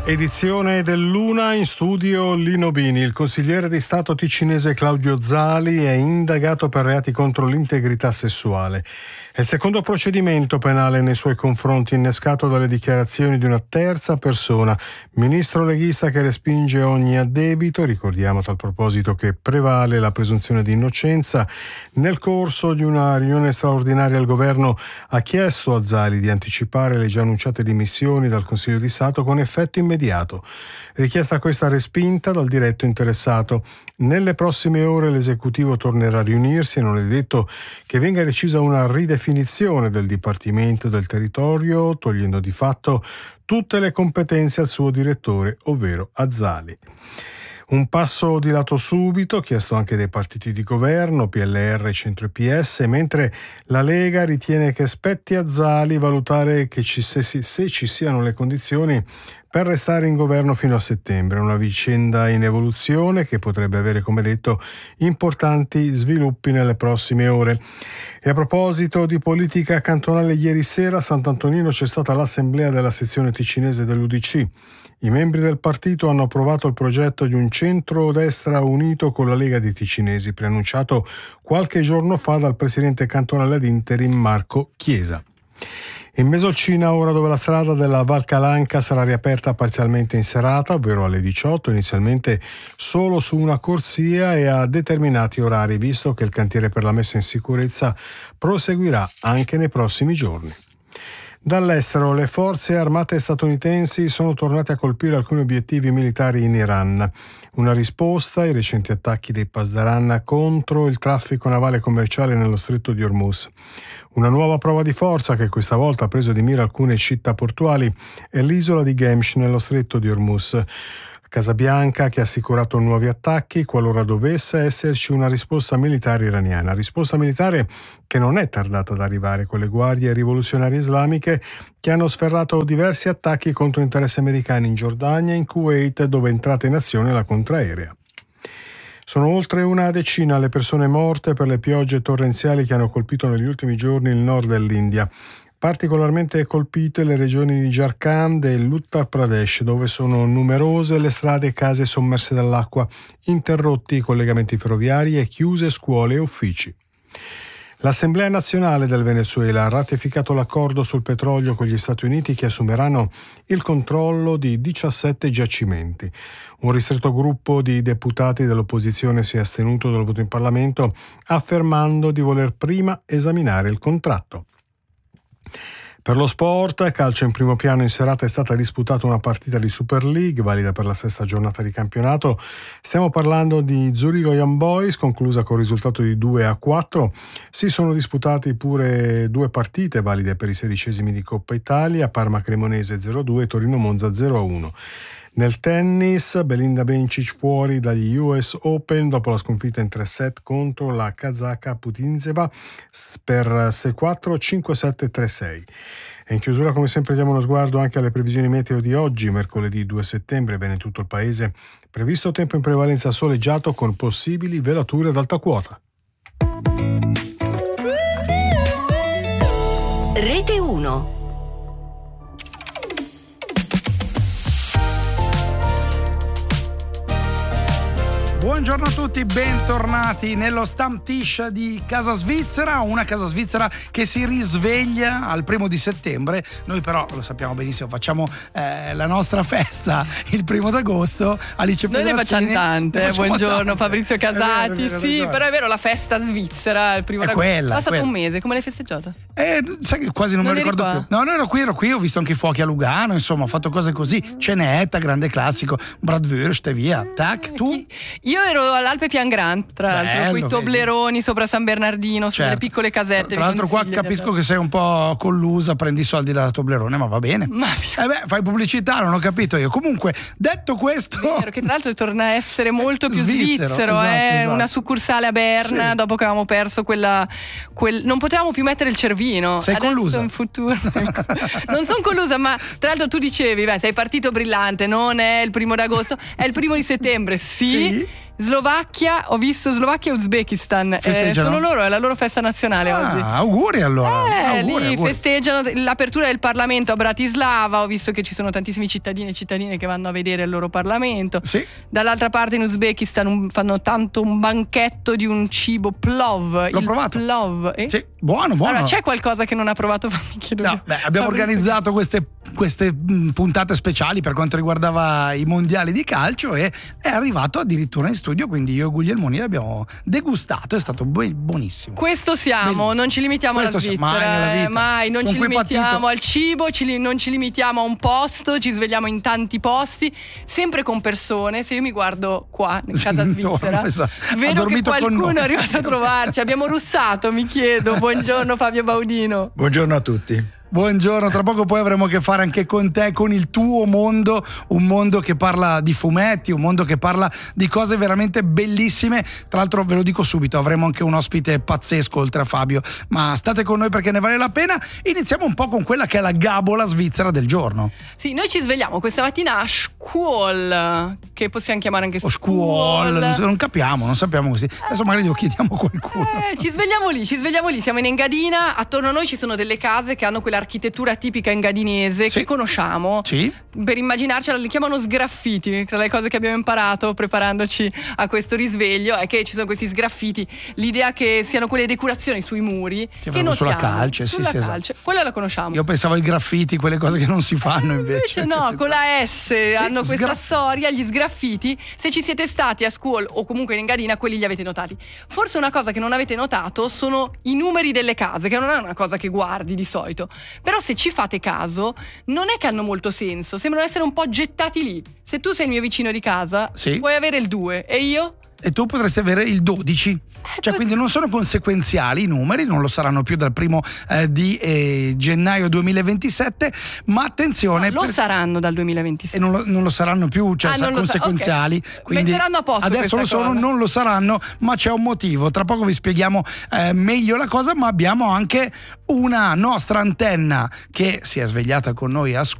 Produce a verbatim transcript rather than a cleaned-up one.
Edizione dell'una, in studio Lino Bini. Il consigliere di Stato ticinese Claudio Zali è indagato per reati contro l'integrità sessuale. È il secondo procedimento penale nei suoi confronti, innescato dalle dichiarazioni di una terza persona, ministro leghista che respinge ogni addebito. Ricordiamo a tal proposito che prevale la presunzione di innocenza. Nel corso di una riunione straordinaria il governo ha chiesto a Zali di anticipare le già annunciate dimissioni dal Consiglio di Stato con effetto immediato. Richiesta questa respinta dal diretto interessato. Nelle prossime ore l'esecutivo tornerà a riunirsi e non è detto che venga decisa una ridefinizione del Dipartimento del Territorio, togliendo di fatto tutte le competenze al suo direttore, ovvero a Zali. Un passo di lato subito, chiesto anche dai partiti di governo, P L R, Centro e P S, mentre la Lega ritiene che spetti a Zali valutare che ci, se, se ci siano le condizioni per restare in governo fino a settembre. Una vicenda in evoluzione che potrebbe avere, come detto, importanti sviluppi nelle prossime ore. E a proposito di politica cantonale, ieri sera a Sant'Antonino c'è stata l'assemblea della sezione ticinese dell'U D C. I membri del partito hanno approvato il progetto di un centro-destra unito con la Lega dei Ticinesi, preannunciato qualche giorno fa dal presidente cantonale ad interim Marco Chiesa. In Mesolcina, ora, dove la strada della Val Calanca sarà riaperta parzialmente in serata, ovvero alle diciotto, inizialmente solo su una corsia e a determinati orari, visto che il cantiere per la messa in sicurezza proseguirà anche nei prossimi giorni. Dall'estero, le forze armate statunitensi sono tornate a colpire alcuni obiettivi militari in Iran. Una risposta ai recenti attacchi dei Pasdaran contro il traffico navale commerciale nello stretto di Hormuz. Una nuova prova di forza che questa volta ha preso di mira alcune città portuali è l'isola di Gemsh nello stretto di Hormuz. Casabianca che ha assicurato nuovi attacchi qualora dovesse esserci una risposta militare iraniana. Risposta militare che non è tardata ad arrivare con le guardie rivoluzionarie islamiche che hanno sferrato diversi attacchi contro interessi americani in Giordania e in Kuwait, dove è entrata in azione la contraerea. Sono oltre una decina le persone morte per le piogge torrenziali che hanno colpito negli ultimi giorni il nord dell'India. Particolarmente colpite le regioni di Jharkhand e l'Uttar Pradesh, dove sono numerose le strade e case sommerse dall'acqua, interrotti i collegamenti ferroviari e chiuse scuole e uffici. L'Assemblea nazionale del Venezuela ha ratificato l'accordo sul petrolio con gli Stati Uniti che assumeranno il controllo di diciassette giacimenti. Un ristretto gruppo di deputati dell'opposizione si è astenuto dal voto in Parlamento, affermando di voler prima esaminare il contratto. Per lo sport, calcio in primo piano, in serata è stata disputata una partita di Super League valida per la sesta giornata di campionato. Stiamo parlando di Zurigo Young Boys, conclusa con risultato di due a quattro. Si sono disputati pure due partite valide per i sedicesimi di Coppa Italia, Parma Cremonese zero a due e Torino Monza zero a uno. Nel tennis, Belinda Bencic fuori dagli U S Open dopo la sconfitta in tre set contro la kazaka Putintseva per sei quattro, cinque sette, tre sei. E in chiusura, come sempre, diamo uno sguardo anche alle previsioni meteo di oggi, mercoledì due settembre. Bene, in tutto il paese previsto tempo in prevalenza soleggiato con possibili velature ad alta quota. Rete uno. Buongiorno a tutti, bentornati nello Stammtisch di Casa Svizzera, una Casa Svizzera che si risveglia al primo di settembre. Noi però lo sappiamo benissimo, facciamo eh, la nostra festa il primo d'agosto. Alice Noi ne facciamo tante, ne facciamo buongiorno tante. Fabrizio Casati, è vero, è vero, sì, però è vero, la festa svizzera il primo è d'agosto. Quella, è passato quella. un mese, come l'hai festeggiata? Eh, sai che quasi non, non me lo ricordo qua? più. No, no, ero qui, ero qui, ho visto anche i fuochi a Lugano, insomma, ho fatto cose così, cenetta, grande classico, bratwurst e via. Tac, tu? Io ero all'Alpe Pian Grand, tra Bello, l'altro, quei tobleroni sopra San Bernardino, certo. sulle piccole casette. Tra l'altro qua capisco che sei un po' collusa, prendi i soldi dalla Toblerone, ma va bene. Ma eh beh, fai pubblicità, non ho capito io. Comunque, detto questo, vero, che tra l'altro torna a essere molto più svizzero, svizzero, esatto, eh? esatto. Una succursale a Berna, sì. dopo che avevamo perso quella, quel, non potevamo più mettere il cervino. Sei adesso collusa? In futuro non sono collusa, ma tra l'altro tu dicevi, beh, sei partito brillante, non è il primo d'agosto, è il primo di settembre, sì. sì. Slovacchia, ho visto Slovacchia e Uzbekistan, eh, sono loro, è la loro festa nazionale ah, oggi. Auguri allora. Eh, auguri, lì auguri. festeggiano l'apertura del Parlamento a Bratislava, ho visto che ci sono tantissimi cittadini e cittadine che vanno a vedere il loro Parlamento. Sì. Dall'altra parte in Uzbekistan un, fanno tanto un banchetto di un cibo plov. L'ho il provato. Plov. Eh? Sì, buono, buono. Allora, c'è qualcosa che non ha provato? Mi chiedo No, io. beh, abbiamo organizzato queste, queste mh, puntate speciali per quanto riguardava i mondiali di calcio e è arrivato addirittura in studio, quindi io e Guglielmoni l'abbiamo degustato, è stato bu- buonissimo. Questo siamo, Bellissimo. Non ci limitiamo Questo alla siamo, Svizzera, mai nella vita. eh, mai, non Sono ci qui limitiamo patito. al cibo, ci li- non ci limitiamo a un posto, ci svegliamo in tanti posti, sempre con persone. Se io mi guardo qua, in casa Intorno, svizzera, esatto. Ha vedo che dormito con qualcuno noi. è arrivato a trovarci. Abbiamo russato, mi chiedo. Buongiorno Fabio Baudino. Buongiorno a tutti. Buongiorno, tra poco poi avremo a che fare anche con te, con il tuo mondo, un mondo che parla di fumetti, un mondo che parla di cose veramente bellissime. Tra l'altro ve lo dico subito, avremo anche un ospite pazzesco oltre a Fabio, ma state con noi perché ne vale la pena. Iniziamo un po' con quella che è la gabola svizzera del giorno. Sì, noi ci svegliamo questa mattina a Scuol, che possiamo chiamare anche O scuol, non, non capiamo, non sappiamo così. Adesso magari lo chiediamo a qualcuno. Eh, ci svegliamo lì, ci svegliamo lì, siamo in Engadina, attorno a noi ci sono delle case che hanno quell'architettura tipica engadinese Sì. che conosciamo. Sì. Per immaginarcela li chiamano sgraffiti, tra le cose che abbiamo imparato preparandoci a questo risveglio è che ci sono questi sgraffiti, l'idea che siano quelle decorazioni sui muri Sì, che sulla notiamo, calce, sì, sulla sì, esatto. calce, quella la conosciamo. Io pensavo ai graffiti, quelle cose che non si fanno invece. Invece no, con la S hanno questa sgra- storia, gli sgraffiti. Se ci siete stati a Scuol o comunque in Engadina, quelli li avete notati. Forse una cosa che non avete notato sono i numeri delle case, che non è una cosa che guardi di solito. Però se ci fate caso, non è che hanno molto senso, sembrano essere un po' gettati lì. Se tu sei il mio vicino di casa, Sì. puoi avere il due e io? E tu potresti avere il dodici. Cioè, così. quindi non sono conseguenziali i numeri, non lo saranno più dal primo eh, di eh, gennaio duemilaventisette, ma attenzione, No, lo per- saranno dal e duemilaventisette. non lo, non lo saranno più, cioè Ah, sa- non lo sa- conseguenziali. ok. Quindi Metteranno a posto adesso questa lo sono, cosa. non lo saranno, ma c'è un motivo. Tra poco vi spieghiamo eh, meglio la cosa, ma abbiamo anche una nostra antenna che si è svegliata con noi a